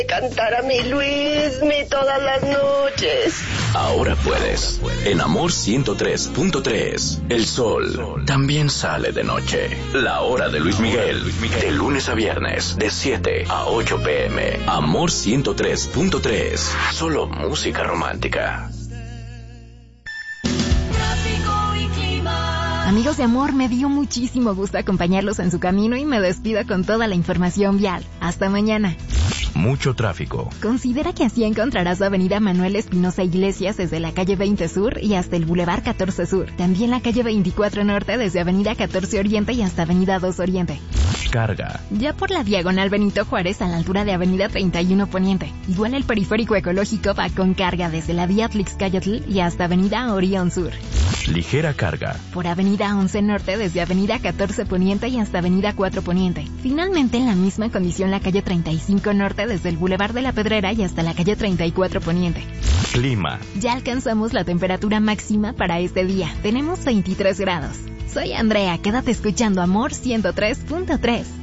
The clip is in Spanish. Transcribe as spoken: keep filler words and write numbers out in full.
Cantar a mi Luismi todas las noches. Ahora puedes. En Amor ciento tres punto tres. El sol también sale de noche. La hora de Luis Miguel. De lunes a viernes. De siete a ocho pm. Amor ciento tres punto tres. Solo música romántica. Amigos de Amor, me dio muchísimo gusto acompañarlos en su camino y me despido con toda la información vial. Hasta mañana. Mucho tráfico. Considera que así encontrarás la avenida Manuel Espinosa Iglesias desde la calle veinte Sur y hasta el Boulevard catorce Sur. También la calle veinticuatro Norte desde avenida catorce Oriente y hasta avenida dos Oriente. Carga. Ya por la diagonal Benito Juárez a la altura de avenida treinta y uno Poniente. Igual el periférico ecológico va con carga desde la vía Tlixcayotl y hasta avenida Orión Sur. Ligera carga. Por avenida once Norte desde avenida catorce Poniente y hasta avenida cuatro Poniente. Finalmente en la misma condición la calle treinta y cinco Norte desde el Boulevard de la Pedrera y hasta la calle treinta y cuatro Poniente. Clima. Ya alcanzamos la temperatura máxima para este día. Tenemos veintitrés grados. Soy Andrea, quédate escuchando Amor ciento tres punto tres.